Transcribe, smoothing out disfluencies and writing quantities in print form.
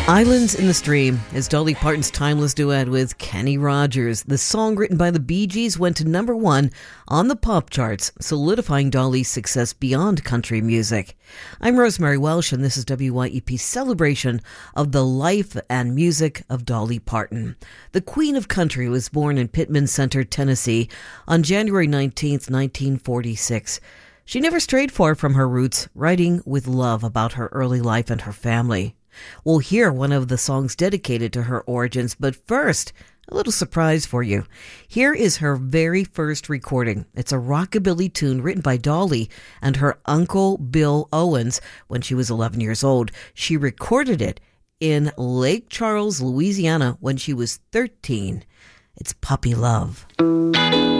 Islands in the Stream is Dolly Parton's timeless duet with Kenny Rogers. The song, written by the Bee Gees, went to number one on the pop charts, solidifying Dolly's success beyond country music. I'm Rosemary Welsh, and this is WYEP's celebration of the life and music of Dolly Parton. The Queen of Country was born in Pittman Center, Tennessee, on January 19th, 1946. She never strayed far from her roots, writing with love about her early life and her family. We'll hear one of the songs dedicated to her origins, but first, a little surprise for you. Here is her very first recording. It's a rockabilly tune written by Dolly and her uncle Bill Owens when she was 11 years old. She recorded it in Lake Charles, Louisiana when she was 13. It's Puppy Love.